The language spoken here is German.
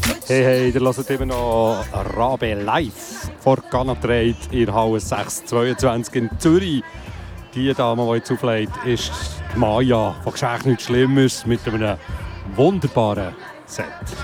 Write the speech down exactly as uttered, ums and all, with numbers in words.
Hey, hey, ihr hört immer noch Rabe live vor Ghana Trade in der Halle sechs zweiundzwanzig in Zürich. Die Dame, die jetzt auflegt, ist die Maya von «Geschäft nichts Schlimmes» mit einem wunderbaren Set.